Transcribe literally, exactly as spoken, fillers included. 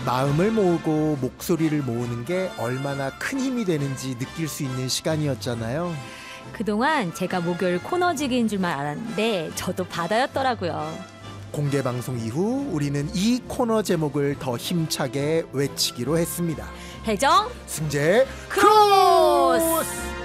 마음을 모으고 목소리를 모으는 게 얼마나 큰 힘이 되는지 느낄 수 있는 시간이었잖아요. 그동안 제가 목요일 코너지기인 줄만 알았는데 저도 바다였더라고요. 공개 방송 이후 우리는 이 코너 제목을 더 힘차게 외치기로 했습니다. 해정 승재 크로스! 크로스!